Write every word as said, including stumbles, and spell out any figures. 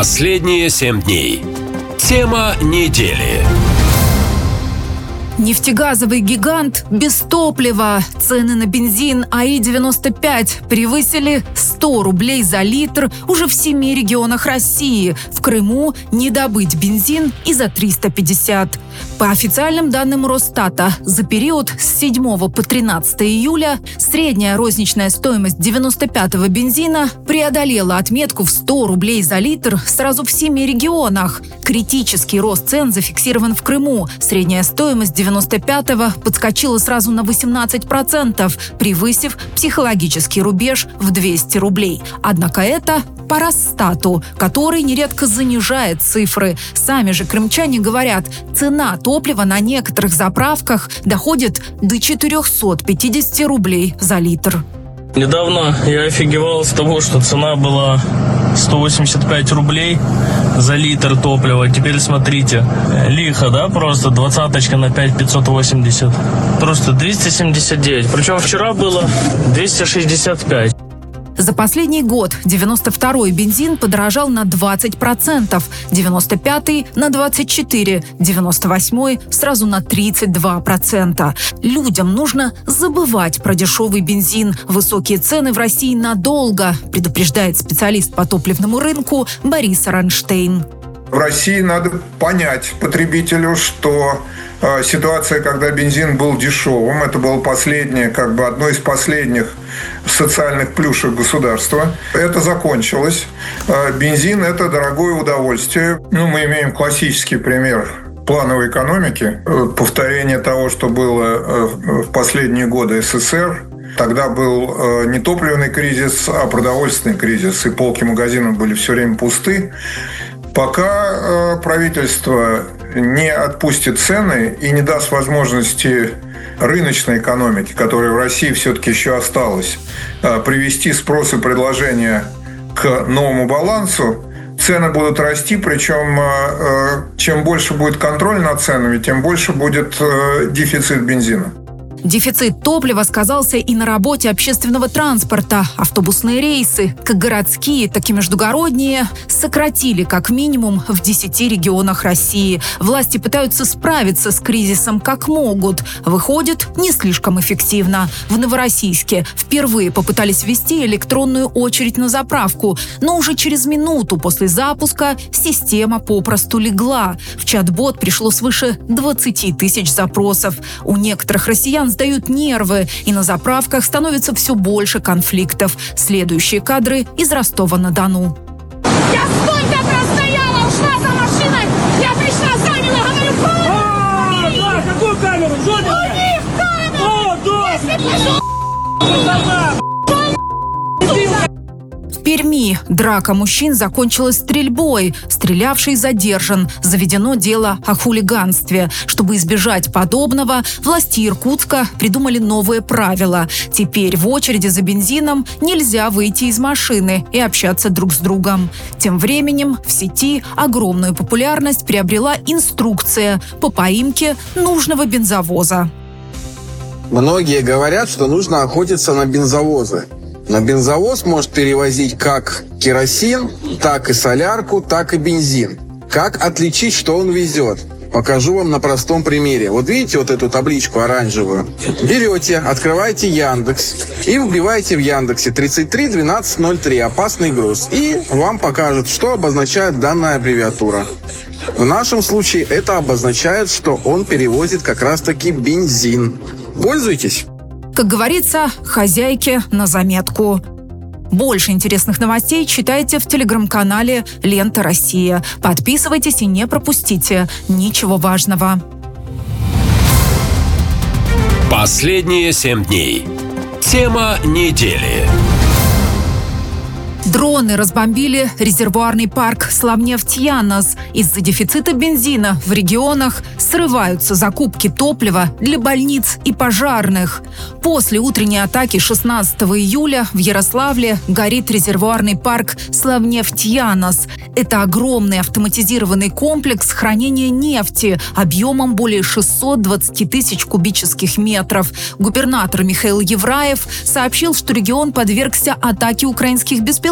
Последние семь дней. Тема недели. Нефтегазовый гигант без топлива. Цены на бензин А И девяносто пять превысили сто рублей за литр уже в семи регионах России. В Крыму не добыть бензин и за триста пятьдесят. По официальным данным Росстата, за период с седьмого по тринадцатое июля средняя розничная стоимость девяносто пятого бензина преодолела отметку в сто рублей за литр сразу в семи регионах. Критический рост цен зафиксирован в Крыму. Средняя стоимость девяносто пятого подскочила сразу на восемнадцать процентов, превысив психологический рубеж в двести рублей. Однако это по Росстату, который нередко занижает цифры. Сами же крымчане говорят, цена топлива на некоторых заправках доходит до четырехсот пятидесяти рублей за литр. Недавно я офигевал с того, что цена была сто восемьдесят пять рублей за литр топлива. Теперь смотрите, лихо, да, просто двадцаточка на пять пятьсот восемьдесят. Просто двести семьдесят девять. Причем вчера было двести шестьдесят пять. За последний год девяносто второй бензин подорожал на двадцать процентов, девяносто пятый на двадцать четыре процента, девяносто восьмой сразу на тридцать два процента. Людям нужно забывать про дешевый бензин. Высокие цены в России надолго, предупреждает специалист по топливному рынку Борис Ранштейн. В России надо понять потребителю, что э, ситуация, когда бензин был дешевым, это было последнее, как бы одно из последних социальных плюшек государства. Это закончилось. Э, бензин – это дорогое удовольствие. Ну, мы имеем классический пример плановой экономики, э, повторение того, что было э, в последние годы Эс Эс Эс Эр. Тогда был э, не топливный кризис, а продовольственный кризис, и полки магазинов были все время пусты. Пока э, правительство не отпустит цены и не даст возможности рыночной экономики, которая в России все-таки еще осталась, э, привести спрос и предложение к новому балансу, цены будут расти, причем э, чем больше будет контроль над ценами, тем больше будет э, дефицит бензина. Дефицит топлива сказался и на работе общественного транспорта. Автобусные рейсы, как городские, так и междугородние, сократили как минимум в десяти регионах России. Власти пытаются справиться с кризисом как могут. Выходит, не слишком эффективно. В Новороссийске впервые попытались ввести электронную очередь на заправку, но уже через минуту после запуска система попросту легла. В чат-бот пришло свыше двадцати тысяч запросов. У некоторых россиян сдают нервы, и на заправках становится все больше конфликтов. Следующие кадры из Ростова-на-Дону. Я столько простояла, ушла за машиной, я пришла, заняла, говорю, помните! А, да, какую камеру? Жоденька? У них камеру! О, да! В Перми драка мужчин закончилась стрельбой. Стрелявший задержан. Заведено дело о хулиганстве. Чтобы избежать подобного, власти Иркутска придумали новые правила. Теперь в очереди за бензином нельзя выйти из машины и общаться друг с другом. Тем временем в сети огромную популярность приобрела инструкция по поимке нужного бензовоза. Многие говорят, что нужно охотиться на бензовозы. Но бензовоз может перевозить как керосин, так и солярку, так и бензин. Как отличить, что он везет? Покажу вам на простом примере. Вот видите вот эту табличку оранжевую? Берете, открываете Яндекс и вбиваете в Яндексе тридцать три двенадцать ноль три «Опасный груз». И вам покажут, что обозначает данная аббревиатура. В нашем случае это обозначает, что он перевозит как раз-таки бензин. Пользуйтесь! Как говорится, хозяйке на заметку. Больше интересных новостей читайте в телеграм-канале «Лента Россия». Подписывайтесь и не пропустите ничего важного. Последние семь дней. Тема недели. Дроны разбомбили резервуарный парк Славнефть-Янос. Из-за дефицита бензина в регионах срываются закупки топлива для больниц и пожарных. После утренней атаки шестнадцатого июля в Ярославле горит резервуарный парк Славнефть-Янос. Это огромный автоматизированный комплекс хранения нефти объемом более шестисот двадцати тысяч кубических метров. Губернатор Михаил Евраев сообщил, что регион подвергся атаке украинских беспилотников.